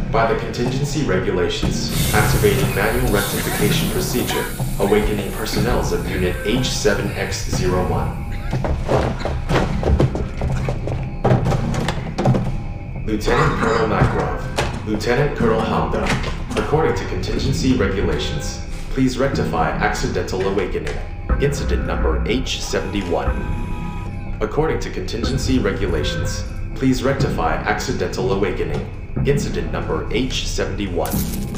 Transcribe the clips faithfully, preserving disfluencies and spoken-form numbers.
By the contingency regulations, activating manual rectification procedure, awakening personnels of Unit H seven X zero one. Lieutenant Colonel Makarov, Lieutenant Colonel Hamda, according to contingency regulations, please rectify accidental awakening. Incident number H seventy-one. According to contingency regulations, please rectify accidental awakening. Incident number H seventy-one.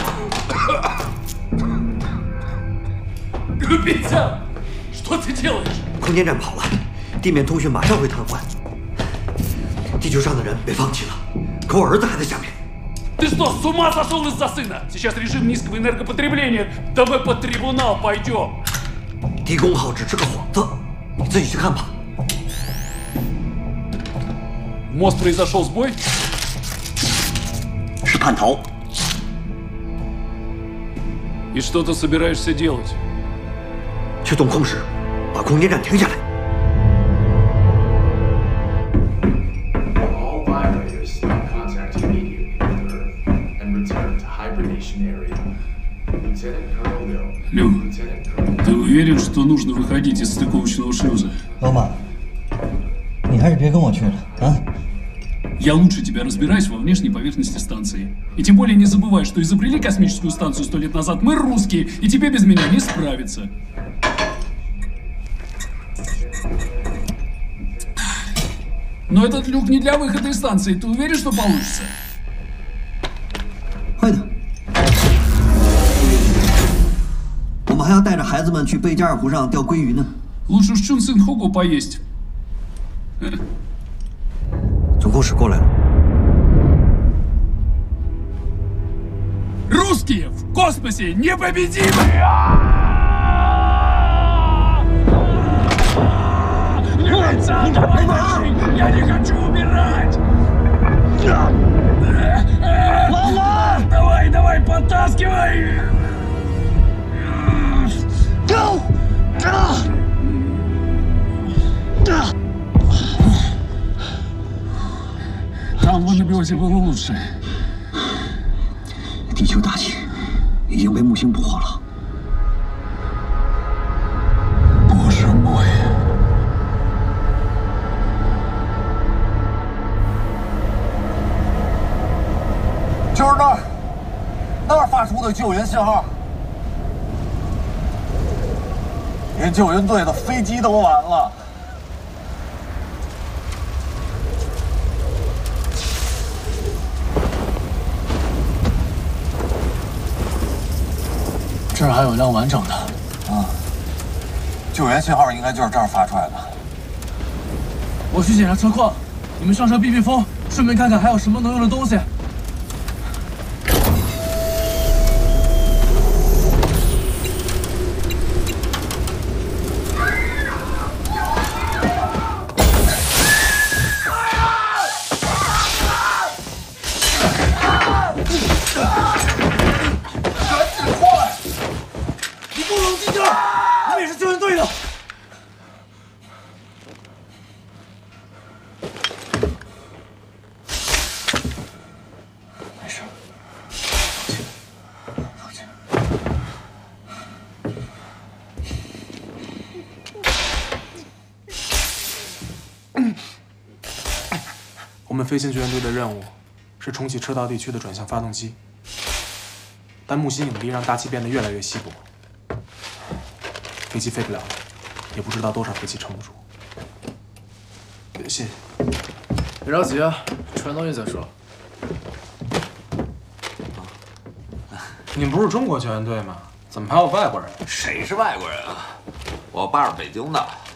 别讲，что ты делаешь？ 空间站跑了，地面通讯马上会瘫痪。地球上的人被放弃了，可我儿子还在下面。 Ты что, с ума сошел из-за сына? Сейчас режим низкого энергопотребления. Давай под трибунал пойдем. 低功耗只是个幌子，你自己去看吧。 Мост произошел сбой? 是叛逃。 И что ты собираешься делать? 去动控室，把空间站停下来。 All violators stop contact immediately with Earth and return to hibernation area. Lieutenant Colonel Liu. Лю, Lieutenant Colonel. ты уверен, что нужно выходить из стыковочного шлюза? 老马，你还是别跟我去了啊！ Я лучше тебя разбираюсь во внешней поверхности станции. И тем более не забывай, что изобрели космическую станцию сто лет назад мы русские, и тебе без меня не справиться. Но этот люк не для выхода из станции. Ты уверен, что получится? 会的。我们还要带着孩子们去贝加尔湖上钓鲑鱼呢。 Лучше в Чунцин-Хогу поесть. 总控室过来了。 Русские в космосе непобедимы! Лица, давай, мальчик! Я не хочу умирать! Мама! Давай, давай, подтаскивай! Go! Там в анабиозе было лучше. 地球大气已经被木星捕获了。 Боже мой！ 就是那儿，那儿发出的救援信号，连救援队的飞机都完了。 这儿还有辆完整的， 啊，救援信号应该就是这儿发出来的。 我去检查车况，你们上车避避风，顺便看看还有什么能用的东西。 我们飞行救援队的任务是重启车道地区的转向发动机，但木星引力让大气变得越来越稀薄，飞机飞不了了，也不知道多少飞机撑得住。谢谢。 别着急啊，吃完东西再说。 你们不是中国救援队吗？怎么还有外国人？ 谁是外国人啊？我爸是北京的，